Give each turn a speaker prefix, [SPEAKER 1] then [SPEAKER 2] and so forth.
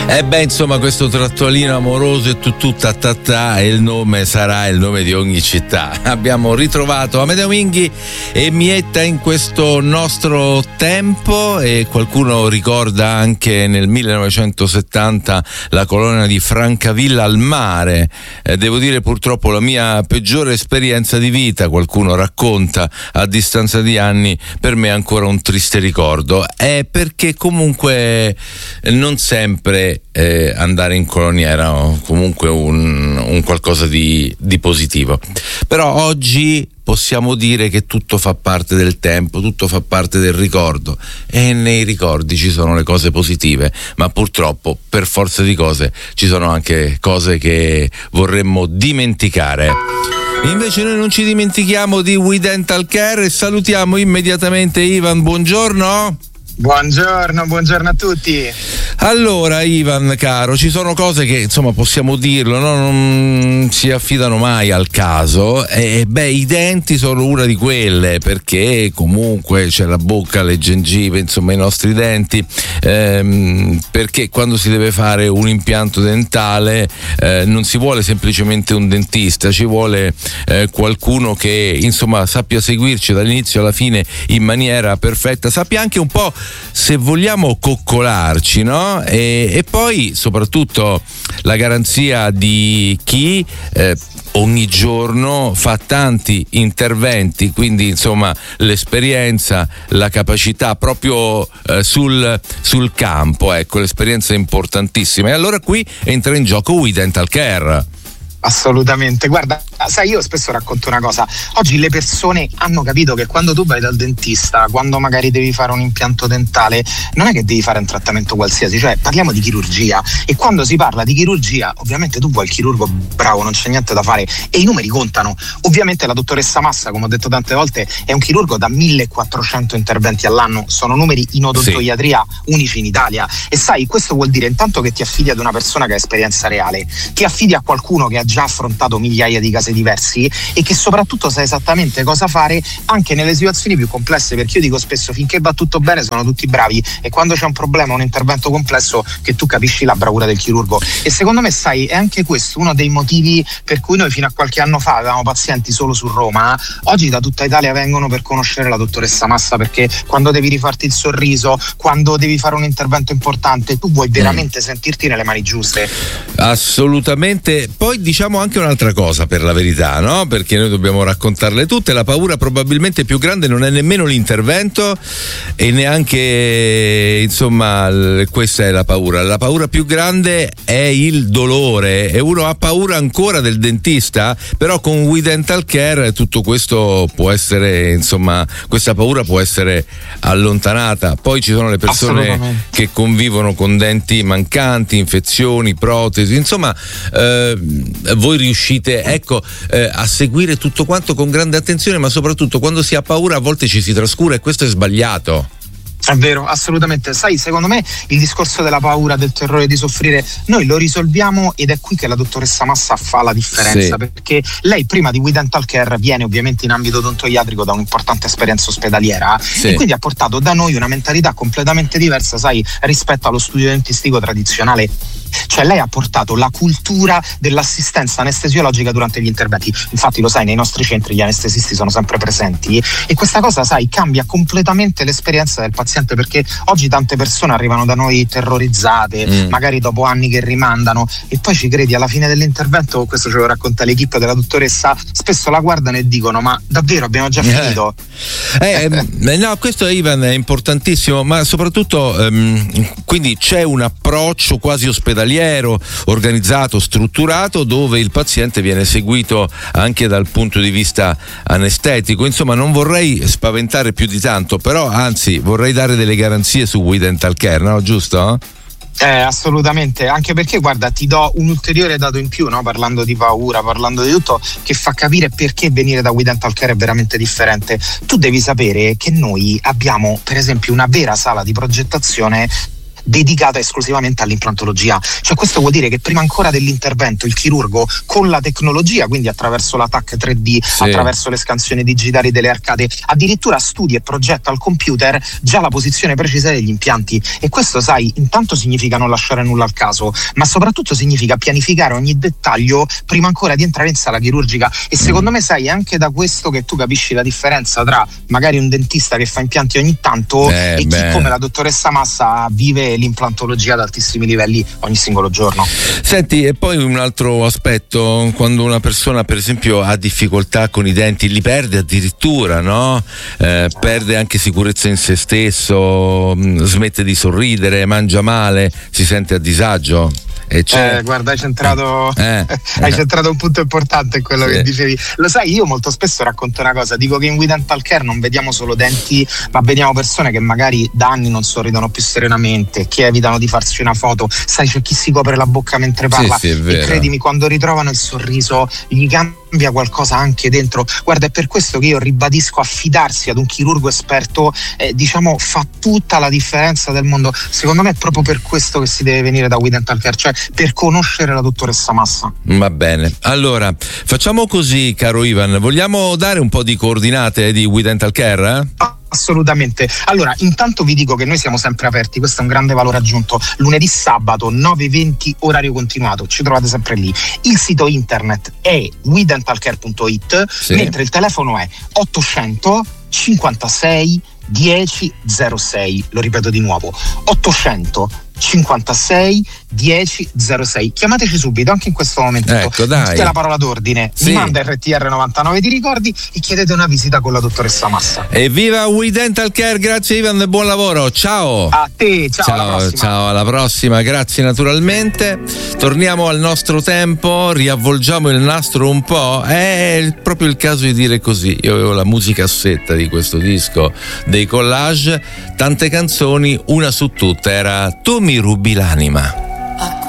[SPEAKER 1] Insomma, questo trattualino amoroso e tutù ta, e il nome sarà il nome di ogni città. Abbiamo ritrovato Amedeo Minghi e Mietta in questo nostro tempo, e qualcuno ricorda anche nel 1970 la colonia di Francavilla al mare. Devo dire, purtroppo la mia peggiore esperienza di vita, qualcuno racconta a distanza di anni, per me è ancora un triste ricordo. È perché comunque non sempre andare in colonia era comunque un qualcosa di positivo. Però oggi possiamo dire che tutto fa parte del tempo, tutto fa parte del ricordo, e nei ricordi ci sono le cose positive, ma purtroppo per forza di cose ci sono anche cose che vorremmo dimenticare. Invece noi non ci dimentichiamo di We Dental Care e salutiamo immediatamente Ivan. Buongiorno.
[SPEAKER 2] Buongiorno a tutti.
[SPEAKER 1] Allora, Ivan caro, ci sono cose che insomma possiamo dirlo, no? Non si affidano mai al caso, e i denti sono una di quelle, perché comunque c'è la bocca, le gengive, insomma i nostri denti, perché quando si deve fare un impianto dentale non si vuole semplicemente un dentista, ci vuole qualcuno che insomma sappia seguirci dall'inizio alla fine in maniera perfetta, sappia anche un po', se vogliamo, coccolarci, no? E poi soprattutto la garanzia di chi ogni giorno fa tanti interventi, quindi insomma l'esperienza, la capacità proprio sul campo, ecco, l'esperienza è importantissima. E allora qui entra in gioco We Dental Care.
[SPEAKER 2] Assolutamente, guarda, sai, io spesso racconto una cosa: oggi le persone hanno capito che quando tu vai dal dentista, quando magari devi fare un impianto dentale, non è che devi fare un trattamento qualsiasi, cioè parliamo di chirurgia, e quando si parla di chirurgia ovviamente tu vuoi il chirurgo bravo, non c'è niente da fare, e i numeri contano. Ovviamente la dottoressa Massa, come ho detto tante volte, è un chirurgo da 1400 interventi all'anno, sono numeri in odontoiatria unici in Italia, e sai, questo vuol dire intanto che ti affidi ad una persona che ha esperienza reale, ti affidi a qualcuno che ha già affrontato migliaia di casi diversi e che soprattutto sa esattamente cosa fare anche nelle situazioni più complesse, perché io dico spesso, finché va tutto bene sono tutti bravi, e quando c'è un problema, un intervento complesso, che tu capisci la bravura del chirurgo. E secondo me, sai, è anche questo uno dei motivi per cui noi fino a qualche anno fa avevamo pazienti solo su Roma. Oggi da tutta Italia vengono per conoscere la dottoressa Massa, perché quando devi rifarti il sorriso, quando devi fare un intervento importante, tu vuoi veramente sentirti nelle mani giuste.
[SPEAKER 1] Assolutamente. Poi diciamo anche un'altra cosa, per la verità, no? Perché noi dobbiamo raccontarle tutte. La paura probabilmente più grande non è nemmeno l'intervento, e neanche, insomma, questa è la paura. La paura più grande è il dolore, e uno ha paura ancora del dentista, però con We Dental Care tutto questo può essere, insomma, questa paura può essere allontanata. Poi ci sono le persone che convivono con denti mancanti, infezioni, protesi, insomma, voi riuscite, ecco, a seguire tutto quanto con grande attenzione, ma soprattutto quando si ha paura a volte ci si trascura, e questo è sbagliato.
[SPEAKER 2] È vero, assolutamente. Sai, secondo me il discorso della paura, del terrore di soffrire, noi lo risolviamo, ed è qui che la dottoressa Massa fa la differenza, perché lei prima di We Dental Care viene ovviamente in ambito odontoiatrico da un'importante esperienza ospedaliera, e quindi ha portato da noi una mentalità completamente diversa, sai, rispetto allo studio dentistico tradizionale. Cioè lei ha portato la cultura dell'assistenza anestesiologica durante gli interventi. Infatti lo sai, nei nostri centri gli anestesisti sono sempre presenti, e questa cosa, sai, cambia completamente l'esperienza del paziente, perché oggi tante persone arrivano da noi terrorizzate, magari dopo anni che rimandano, e poi ci credi, alla fine dell'intervento, questo ce lo racconta l'equipe della dottoressa, spesso la guardano e dicono: ma davvero abbiamo già finito?
[SPEAKER 1] No, questo, Ivan, è importantissimo, ma soprattutto quindi c'è un approccio quasi ospedaliero, organizzato, strutturato, dove il paziente viene seguito anche dal punto di vista anestetico. Insomma, non vorrei spaventare più di tanto, però anzi vorrei dare delle garanzie su We Dental Care, no? Giusto?
[SPEAKER 2] Assolutamente, anche perché guarda, ti do un ulteriore dato in più, no? Parlando di paura, parlando di tutto, che fa capire perché venire da We Dental Care è veramente differente. Tu devi sapere che noi abbiamo, per esempio, una vera sala di progettazione dedicata esclusivamente all'implantologia. Cioè questo vuol dire che prima ancora dell'intervento il chirurgo con la tecnologia, quindi attraverso la TAC 3D, attraverso le scansioni digitali delle arcate, addirittura studia e progetta al computer già la posizione precisa degli impianti. E questo, sai, intanto significa non lasciare nulla al caso, ma soprattutto significa pianificare ogni dettaglio prima ancora di entrare in sala chirurgica. E secondo me, sai, è anche da questo che tu capisci la differenza tra magari un dentista che fa impianti ogni tanto e chi come la dottoressa Massa vive l'implantologia ad altissimi livelli ogni singolo giorno.
[SPEAKER 1] Senti, e poi un altro aspetto, quando una persona per esempio ha difficoltà con i denti, li perde addirittura, no? Perde anche sicurezza in se stesso, smette di sorridere, mangia male, si sente a disagio.
[SPEAKER 2] Guarda, hai centrato un punto importante in quello che dicevi. Lo sai, io molto spesso racconto una cosa, dico che in We Dental Care non vediamo solo denti, ma vediamo persone che magari da anni non sorridono più serenamente, che evitano di farsi una foto. Sai, c'è chi si copre la bocca mentre parla, e credimi, quando ritrovano il sorriso gli cambia qualcosa anche dentro. Guarda, è per questo che io ribadisco, affidarsi ad un chirurgo esperto diciamo fa tutta la differenza del mondo. Secondo me è proprio per questo che si deve venire da We Dental Care, cioè per conoscere la dottoressa Massa.
[SPEAKER 1] Va bene, allora facciamo così, caro Ivan, vogliamo dare un po' di coordinate di We Dental Care?
[SPEAKER 2] Assolutamente. Allora, intanto vi dico che noi siamo sempre aperti, questo è un grande valore aggiunto. Lunedì, sabato 9:20 orario continuato, ci trovate sempre lì. Il sito internet è wedentalcare.it, mentre il telefono è 800 56 10 06. Lo ripeto di nuovo, 800 56 10 06. Chiamateci subito, anche in questo momento.
[SPEAKER 1] Ecco, dai.
[SPEAKER 2] Dite la parola d'ordine, mi manda RTR 99 di ricordi e chiedete una visita con la dottoressa Massa.
[SPEAKER 1] Evviva We Dental Care, grazie Ivan e buon lavoro. Ciao.
[SPEAKER 2] A te, ciao,
[SPEAKER 1] alla prossima, grazie naturalmente. Torniamo al nostro tempo, riavvolgiamo il nastro un po'. È proprio il caso di dire così. Io avevo la musicassetta di questo disco dei Collage, tante canzoni, una su tutte era Tu mi rubi l'anima.